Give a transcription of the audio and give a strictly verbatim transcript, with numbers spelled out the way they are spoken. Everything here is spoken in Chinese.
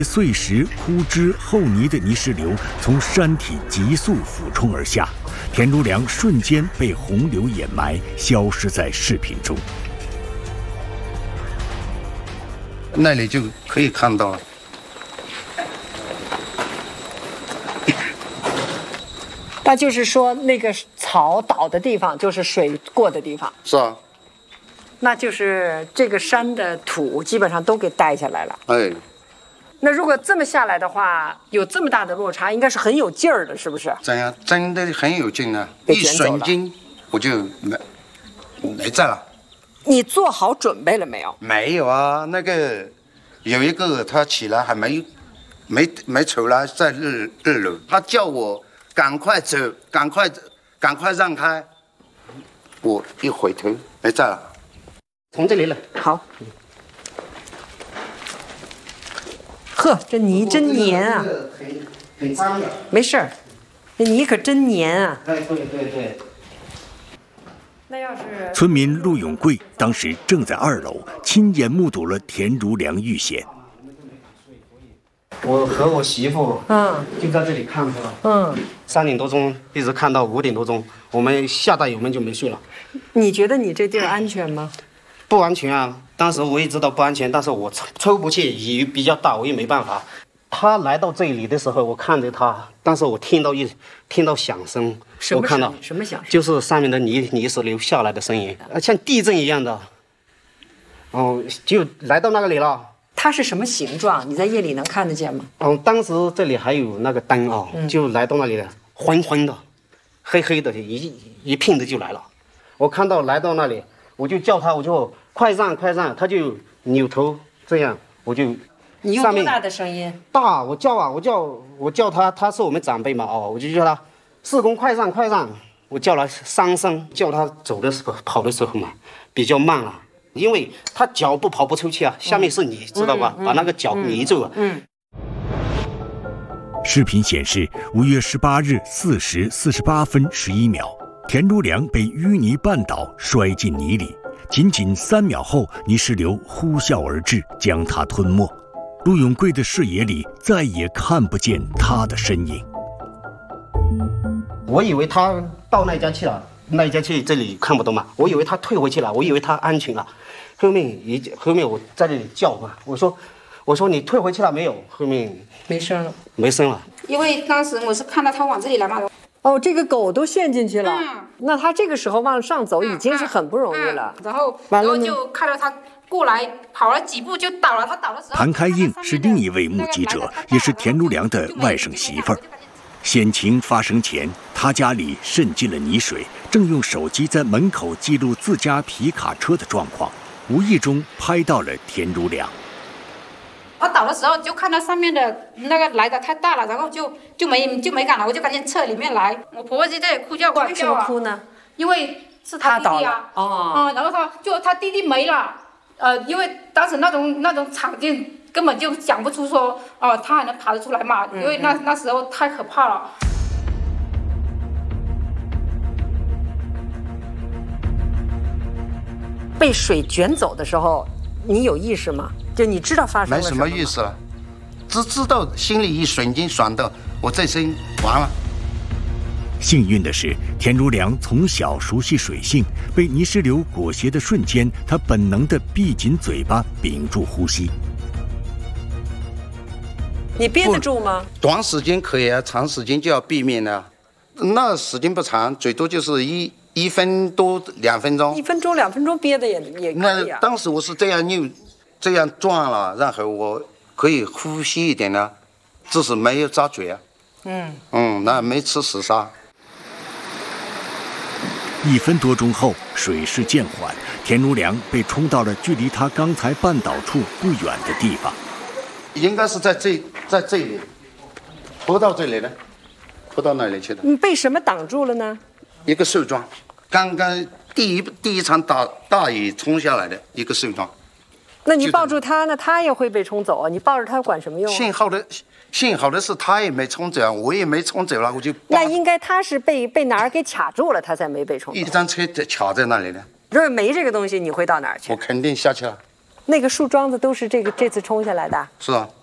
碎石、枯枝、厚泥的泥石流从山体急速俯冲而下，田如良瞬间被洪流掩埋，消失在视频中。 那里就可以看到了。 那就是说，那个草倒的地方就是水过的地方。 是啊。 那就是这个山的土基本上都给带下来了。 哎。 那如果这么下来的话，有这么大的落差，应该是很有劲儿的，是不是？ 这样真的很有劲啊！一瞬间我就没没在了。 你做好准备了没有？ 没有啊，那个有一个他起来还没没没出来，在二二楼，他叫我赶快走，赶快赶快让开。我一回头没在了。 从这里来。 好。呵，这泥真黏啊！ 很很脏的。 没事儿，这泥可真黏啊！ 哎，对对对。 那要是村民陆永贵当时正在二楼，亲眼目睹了田如良遇险。 我和我媳妇， 嗯， 就在这里看着了。 嗯， 三点多钟一直看到五点多钟，我们下大油门就没睡了。 你觉得你这地儿安全吗？ 不安全啊！当时我也知道不安全，但是我抽不去，雨比较大，我也没办法。他来到这里的时候，我看着他，但是我听到一听到响声，我看到什么响声？ 就是上面的泥泥石流下来的声音，像地震一样的。哦，就来到那里了。 它是什么形状？你在夜里能看得见吗？ 嗯，当时这里还有那个灯啊、哦嗯，就来到那里了，昏昏的，黑黑的，一一片的就来了。我看到来到那里，我就叫他，我就快让快让，他就扭头这样，我就。 你用多大的声音？ 大，我叫啊，我叫我叫他，他是我们长辈嘛，哦，我就叫他，四公快让快让，我叫了三声，叫他走的时候跑的时候嘛，比较慢了，因为他脚步跑不出去啊，下面是泥，嗯、知道吧？嗯、把那个脚泥住了。 嗯。 视频显示，五月十八日四时四十八分十一秒，田如良被淤泥绊倒，摔进泥里，仅仅三秒后，泥石流呼啸而至，将他吞没。陆永贵的视野里再也看不见他的身影。 我以为他到那家去了，那家去这里看不到嘛，我以为他退回去了，我以为他安全了。后面一后面我在这里叫嘛，我说我说你退回去了没有？后面没声了， 没声了。 因为当时我是看到他往这里来嘛。 哦，这个狗都陷进去了。嗯。那他这个时候往上走已经是很不容易了。 嗯嗯、然后然后就看到他。过来跑了几步就倒了，他倒的时候。 谭开应是另一位目击者，也是田如良的外甥媳妇儿。险情发生前，他家里渗进了泥水，正用手机在门口记录自家皮卡车的状况，无意中拍到了田如良。 他倒的时候就看到上面的那个来的太大了，然后就就没就没敢了，我就赶紧撤里面来。我婆婆就在哭叫， 为什么哭呢？ 因为是他弟弟啊， 哦， 嗯，然后他就他弟弟没了。呃，因为当时那种那种场景根本就想不出说，哦、呃，他还能爬得出来嘛？因为那那时候太可怕了。 被水卷走的时候，你有意识吗？就你知道发生了什么？ 没什么意思了，只知道心里一瞬间想到，我这身完了。 幸运的是，田如良从小熟悉水性，被泥石流裹挟的瞬间，他本能地闭紧嘴巴，屏住呼吸。 你憋得住吗？ 短时间可以啊，长时间就要避免了。那时间不长，最多就是一一分多两分钟。 一分钟两分钟憋的也也可以啊。 那当时我是这样扭，这样转了，然后我可以呼吸一点呢，只是没有扎嘴啊。 嗯嗯，那没吃死沙。 一分多钟后，水势渐缓，田如良被冲到了距离他刚才绊倒处不远的地方。 应该是在这，在这里，拖到这里了，拖到那里去了。 你被什么挡住了呢？ 一个树桩，刚刚第一第一场大大雨冲下来的一个树桩。 那你抱住他呢，他也会被冲走啊！你抱着他管什么用、啊？ 幸好的，幸好的是他也没冲走，我也没冲走了，我就。 那应该他是被被哪儿给卡住了，他才没被冲走。 一辆车卡在那里呢。 如果没这个东西，你会到哪儿去？ 我肯定下去了。 那个树桩子都是这个这次冲下来的。 是啊。